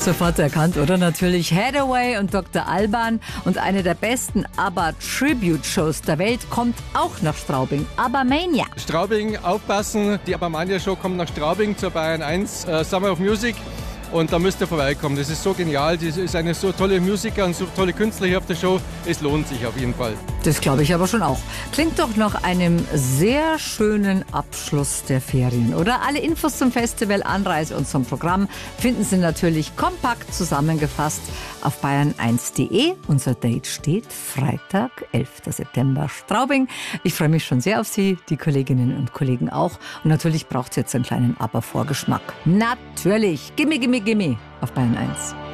Sofort erkannt, oder? Natürlich Hathaway und Dr. Alban. Und eine der besten ABBA-Tribute-Shows der Welt kommt auch nach Straubing. ABBA-Mania. Straubing, aufpassen. Die ABBA-Mania-Show kommt nach Straubing zur Bayern 1 Summer of Music. Und da müsst ihr vorbeikommen. Das ist so genial. Das ist eine so tolle Musiker und so tolle Künstler hier auf der Show. Es lohnt sich auf jeden Fall. Das glaube ich aber schon auch. Klingt doch nach einem sehr schönen Abschluss der Ferien, oder? Alle Infos zum Festival, Anreise und zum Programm finden Sie natürlich kompakt zusammengefasst auf bayern1.de. Unser Date steht Freitag, 11. September, Straubing. Ich freue mich schon sehr auf Sie, die Kolleginnen und Kollegen auch. Und natürlich braucht es jetzt einen kleinen Aber-Vorgeschmack. Natürlich. Gimme, gimme, gimme auf Bayern 1.